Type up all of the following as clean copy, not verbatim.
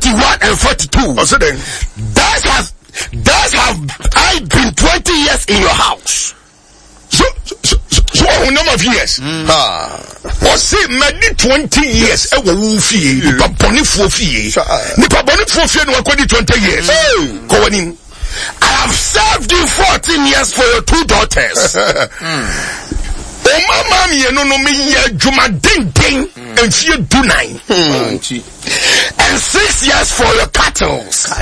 41 and 42. Thus have I been 20 years in your house. So a number of years. Or say maybe 20 years. Nipa boni no akodi 20 years. I have served you 14 years for your 2 daughters. O mama mi no me ye juma den and fear do 9. And 6 years for your cattle.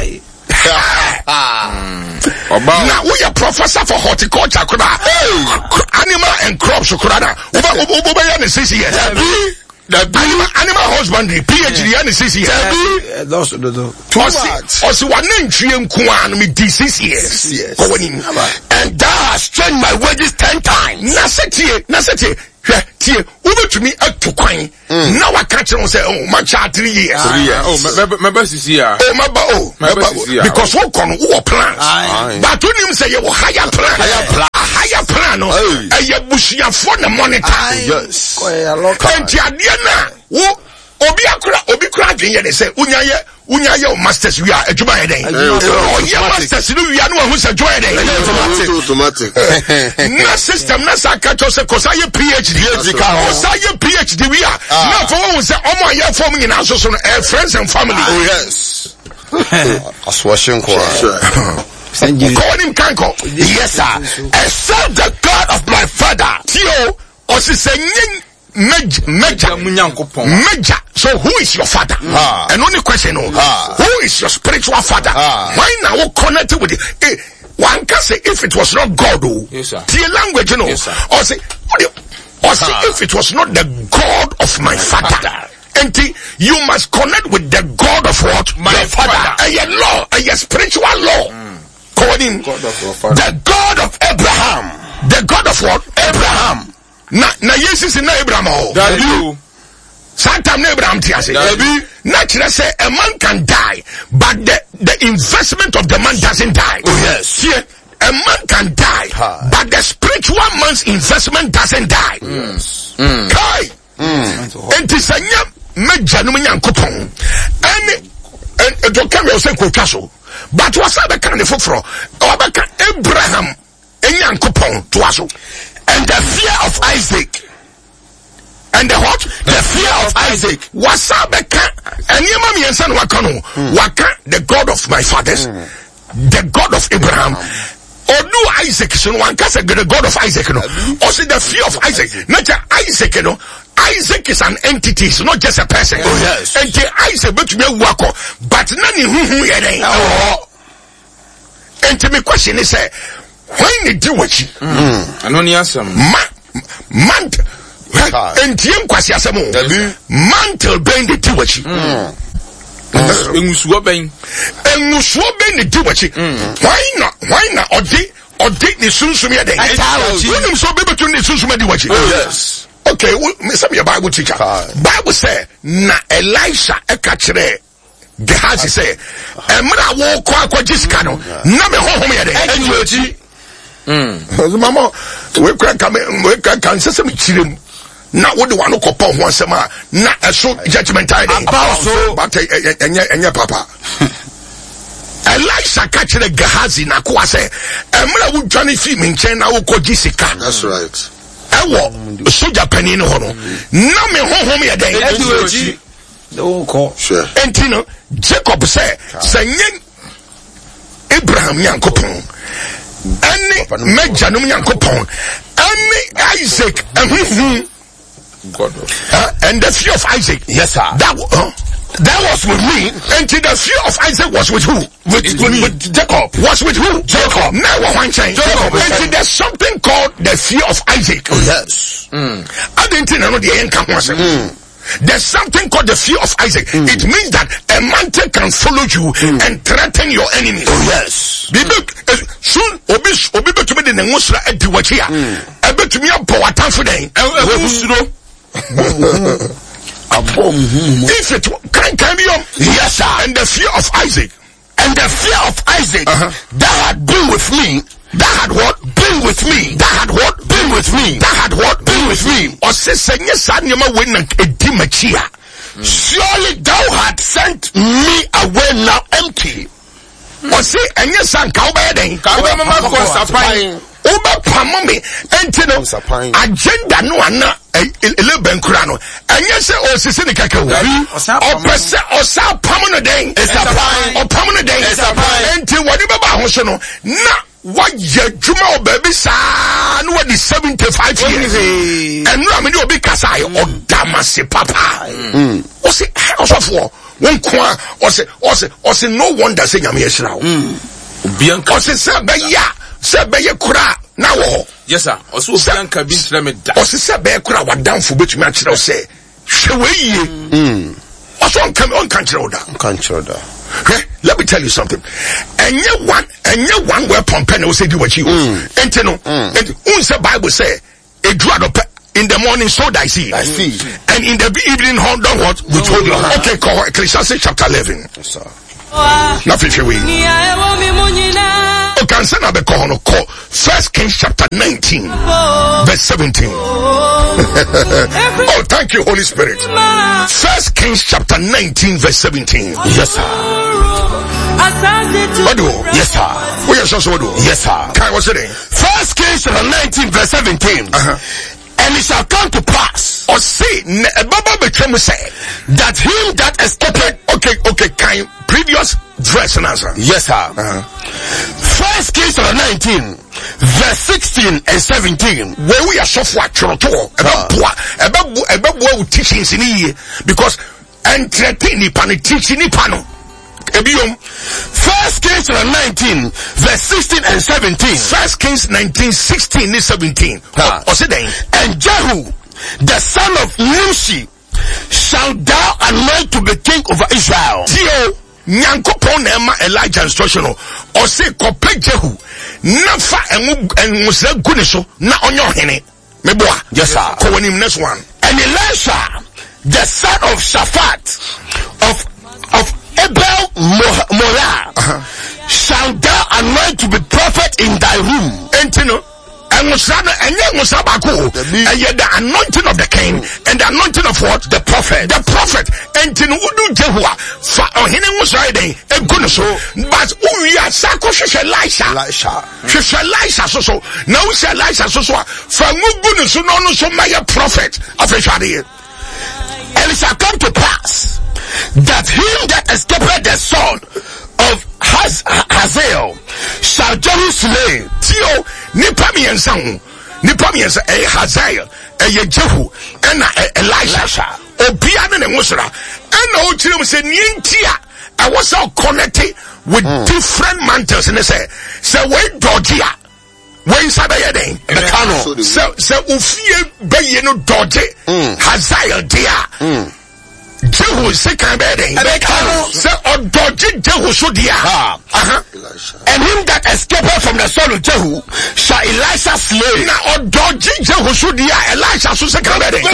Now we are professor for horticulture, animal and crops. Over 6 years. Animal husbandry, PhD, and 6 years. Also, 1 inch and 6 years. And thou hast changed my wages 10 times. Nasati. Over to me up to coin. Now I catch on say, oh, my child 3 years. My best is here. Because what can who plans? But when you say you higher plan, a bushia for the monetary. Yes. And Diana, Obi Kradin, they say, Unya masters, we are a Jubilee. Masters, we are no one who's a Jubilee. Automatic. Na system, na sakatose, cause I PhD, we are. Now for one who say, oh my, you're forming in our social friends and family. Oh, yes. That's what I'm Call him Kanko. Yes, sir. Except the God of my father. Tio, or she saying, Major. So who is your father? And only question, who is your spiritual father? Why now connected with it? One can say if it was not God, yes, sir. The language, you know, yes, or say if it was not the God of my father. And you must connect with the God of what? My father. A law, a spiritual law. Calling the God of Abraham. The God of what? Abraham. Na Jesus in Abraham. That you. Sometime Abraham say. Naturally say a man can die, but the investment of the man doesn't die. Oh yes. Here, a man can die, but the spiritual man's investment doesn't die. Yes. Kai. And this a major Nyankopon. And the camera say Kokaso. But what's the kind of for Abraham and Nyankopon to us. And the fear of Isaac. And the what? The fear of Isaac. Wasabeka. And Yamami and San Wakano. Waka, the God of my fathers. The God of Abraham. Or do Isaac, so one can say the God of Isaac, no? Or say the fear of Isaac. Not just Isaac, no? Isaac is an entity, it's not just a person. Oh, yes. And the Isaac, but you may walk, but none who and to me question is, when you do what you, I don't answer. Man, and Tim Quasiasamo, mantle bend the do what you. And you swab the do what you. Why not? Or dig the Sunsumia day? I'm so able to the Sunsumia do what you. Yes. Okay, some of your Bible teacher. Bible say, na Elisha a catcher. Gehazi say, Emra walk kwa Jiscano. Na me home here. Mama, we can say some chilim. Na what the one who call once a man. Na a so judgment time. But and your papa. Elisha catch the Gehazi na kwa say, Emra would Johnny Fee mention now call Jessica. That's right. Ewo soja panin ho no na me honhom ye den no call sure entino Jacob say sanyen Abraham Yankopon ani mejanum Yankopon ani Isaac God and the fear of Isaac, yes sir, that was with me. And the fear of Isaac was with who? With Jacob. Was with who? Jacob. Now one change. Jacob. And there's something called the fear of Isaac. Oh, yes. I didn't know the income was. There's something called the fear of Isaac. It means that a mountain can follow you and threaten your enemies. Oh, yes. Soon, obi to me the Musra at the Wachia. I bet to me a power time for them. If it can be yes sir, and the fear of Isaac, and the fear of Isaac that had been with me, that had what been with me, that had what been with me, that had what been with me. Or say surely thou had sent me away now empty. Ɔse ɛnyɛ sanka wobɛyɛ den Ka wobɛma kɔsapan. wobɛpamo me ɛnti no agenda no ana eleben kura no ɛnyɛ sɛ ɔsisi ne kɛkɛ wo ɔpɛ sɛ ɔsa pam no den ɔpam no den ɛnti wɔde bɛba ho so no na wayɛ adwuma wɔ baabi saa na wɔde 75 years ɛnura me ne obi kasa yɛ ɔdamase papa ɔse ɔsɔfoɔ wonko a ɔse no wonder sɛ nyame yɛhyira wo ɔse sɛ bɛyɛ kora na wɔ hɔ Yes sir. Also Bianca bin tell me that. ɔse sɛ bɛyɛ kora wadamfo bɛtumi akyerɛ wo sɛ hwɛ wɔyie ɔso ɔnka nkyerɛ wo da let me tell you something. Enye one weapon pen we say di wachi. Enti no. Unse Bible say in the morning so I see. And in the evening don't what we told you. Okay, call Ecclesiastes chapter 11. Yes, sir. Na fifi we. Okay, answer na be call 1 Kings chapter 19 verse 17. Oh, thank you, Holy Spirit. 1 Kings chapter 19 verse 17. Yes, sir. What do? Yes, sir. What you what do? Yes, sir. Kai, what's it? 1 Kings chapter 19 verse 17. And it shall come to pass, or say, Baba became say that him that escaped. Okay, Kai, previous verse and answer. Yes, sir. 1 Kings chapter 19 verse 16 and 17. Where we are so for Choroto, about teachings in here, because entertaining pan teaching in panel. 1 Kings 19 verse 16 and 17. 1 Kings 19, 16 and 17. And Jehu, the son of Nimshi, shall thou anoint to be king over Israel. Tio, Nyankopon Emma Elijah instruction or say Kope Jehu, Nafa and Musa Guniso, na on your henny. Meboa. Yes, sir. Ko him next one. And Elisha, the son of Shaphat, of Abel Mola, shall thou anoint to be prophet in thy room. Entino, and the anointing of the king and the anointing of what? The prophet. The prophet. Entino udu Jehua for him was riding a goodness. But we are Sako Elisha. So now we say Elisha so for goodness no so my prophet of Israel. And it shall come to pass that him that escaped the sword of Hazael shall Jehu slay. Tio, nipa miensa, Hazael, Jehu, and Elisha, Obiana and Musra, and all children say, Nintia, I was all connected with different mantles, and they say, wait, Dodgia. When Sabayade, so Ufie Bayeno Dodge, Hazael dear. Jehu second bedding. So or Dodge Jehu should dear. And him that escaped from the sword of Jehu shall Elisha slay. Now or Dodge Jehu should dear Elisha so second bedding.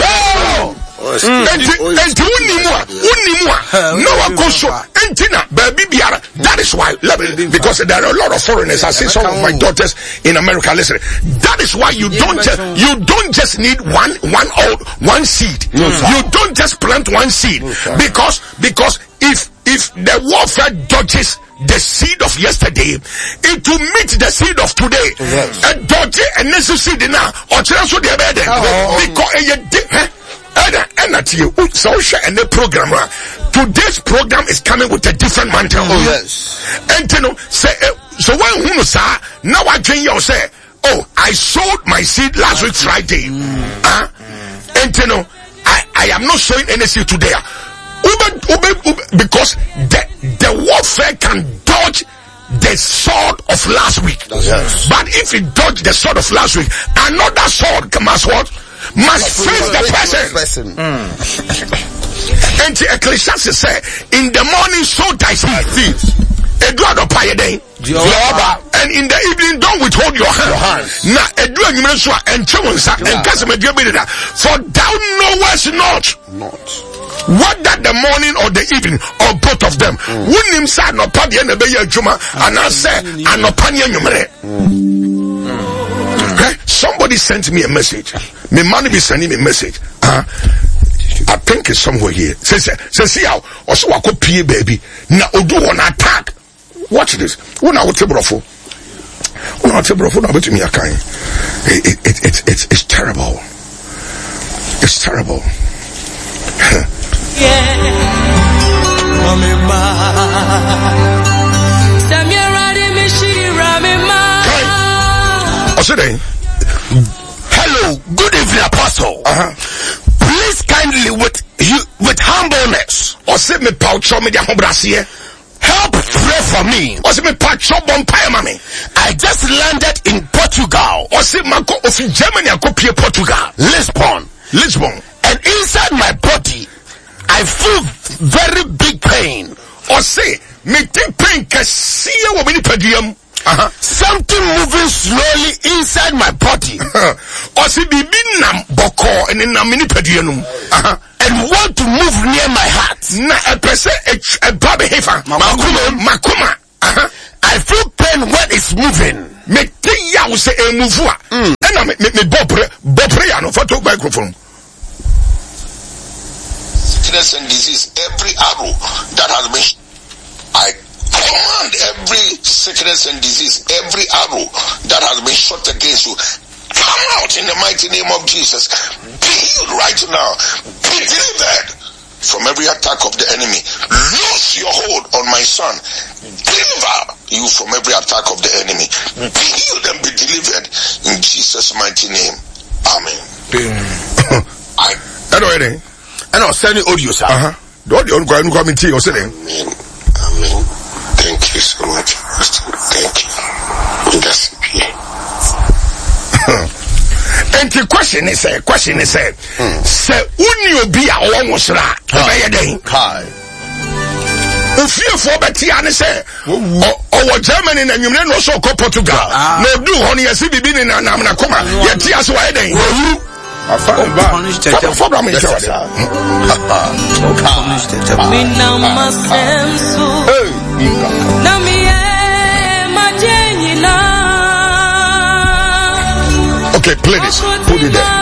And unimua no one goes so entina baby biara. That is why because there are a lot of foreigners. I see some of my daughters in America listening. That is why you don't just need one seed. You don't just plant one seed because if the warfare dodges the seed of yesterday, it will meet the seed of today. And dodge and necessary now or transfer the better because and the program. Today's program is coming with a different mantle. And you know, so when who say now I can you say, oh, I sowed my seed last week Friday. And you know, I am not sowing any seed today. Because the warfare can dodge the sword of last week. But if it dodge the sword of last week, another sword must face the person. And the Ecclesiastes say, in the morning sow thy seed. Eduardo Payede. And in the evening don't withhold your hand. Now Eduardo and Chawunsa and Casimir, for thou knowest not whether the morning or the evening or both of them. Wunim sa no pa de na be ya adwuma and I say anopanya nwumere. Somebody sent me a message. My man be sending me a message. I think it's somewhere here. See how also wako pie baby. Na odu on attack. Watch this. Una wote brofo. Una wote brofo na betu mi akan. It's terrible. It's terrible. Hello, good evening, Apostle. Please kindly with humbleness. Help pray for me. I just landed in Portugal. Lisbon. And inside my body, I feel very big pain. Something moving slowly inside my body. And want to move near my heart. I feel pain when it's moving. Sickness and disease, every arrow that has been I command every sickness and disease, every arrow that has been shot against you, come out in the mighty name of Jesus. Be healed right now. Be delivered from every attack of the enemy. Lose your hold on my son. Deliver you from every attack of the enemy. Be healed and be delivered in Jesus' mighty name. Amen. And I'll send you audio, sir. Amen. Amen. Thank you so much. Thank you. That's it. And the question is say uni obi a almost ra Kai. Ufie for betia ne say o Germany na nwumre no so ko Portugal na du ho ne yesi bibi ni na na koma ye tia so wa den Okay, play this. Put it there.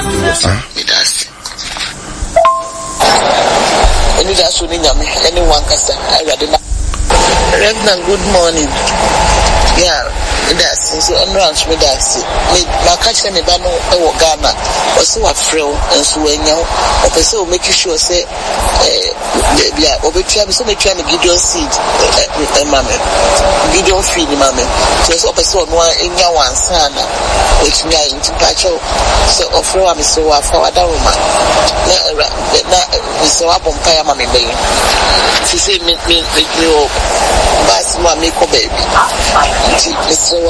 Anyone can say, Reverend, good morning. Yeah, that's so unruns me. That's it. My catch me by no Ghana or so a frail and so when you or so make you sure say, yeah, over trying so make trying to give your seed, mammy. Give your feed, mammy. Just up a so one in your one son, which me into patcho. So offer me so for a woman. So up on fire, mammy, baby. She said, make you pass my make baby. So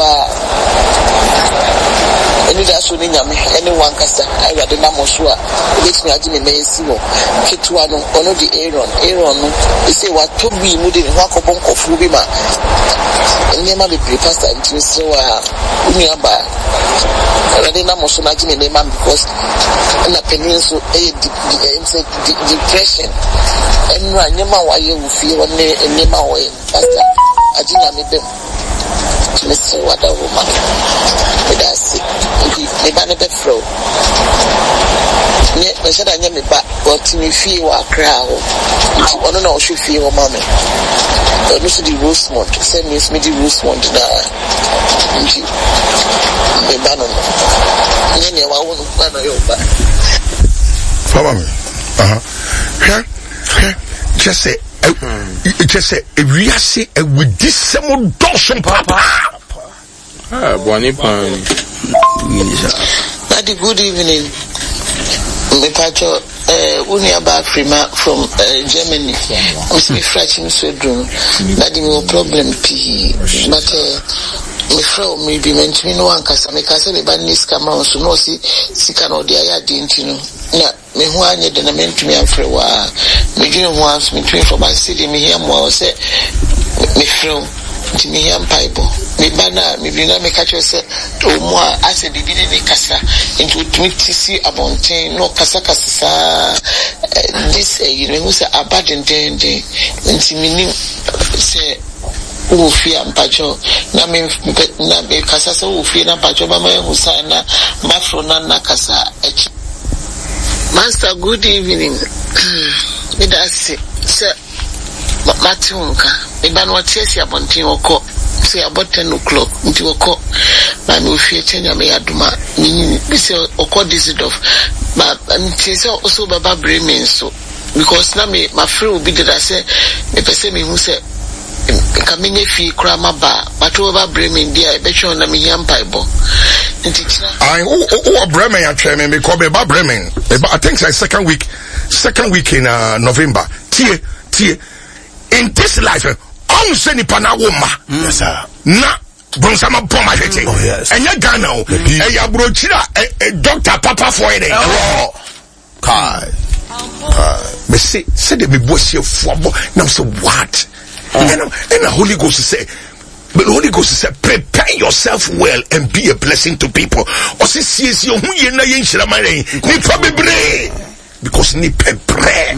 anyone can say I read the Namosua, which me Jimmy Maysimo, Kituano, or the Aaron, they say what to be moving in Wako Bonko Fubima, and never be pastor into so Uniamba. I read the Namosuna Jimmy Neyman because in the peninsula, depression, and Ranyama, why you feel one day and Nema way, Pastor. I didn't meet them. Mr. What a woman. That's it. The man of the flow. I said, I never back, but me feel a crowd. I don't know, she feel a mommy. This is the Rosemont. Send me the Rosemont now. The banner. And then I won't banner your back. Follow me. Just say. Just say we say with this some dawson papa. Bonnie pan. Daddy, good evening. Me pacho Uniaba Prima from Germany. I'm still fracturing syndrome. Daddy, no problem P. But me from me be mentioning no one cause me cause me ban this camera so no see can or the aya didn't you know. Na me ho anye de na me ntumi amfre wa me dwen ho as me twin for my city me here mo say me from me here bible me bana me bi na me catch say to mo as a bibi ni kasa into to see abonten no kasa this you know who say abandon nti me say Ufi and Pacho, Name Casasa Ufi and Pacho, Mama Husana, Mafrona Nakasa, Master, good evening. That's it. Sir, Matunka, Iban what says you want to go. Say about 10 o'clock into a call. Man, if you change me, Aduma, this is a call visit of. But it's also Baba Bremen, so because now my friend will be that I say, the person who said, coming if you cram a bar, but over Bremen, dear, I bet you on a million pipe. I Bremen are training me call me about Bremen. I think it's second week in November. Tie in this life, I'm sending Panawoma. Yes, sir. Na Bronsama Poma. Oh, yes. And you're Gano, and you're Brochira, a doctor Papa for it. Oh, Kai. But say they be boss your football. Now, so what? And the Holy Ghost say, but the Holy Ghost said, prepare yourself well and be a blessing to people. Or say, see, you who you know, you should have because ni pepre.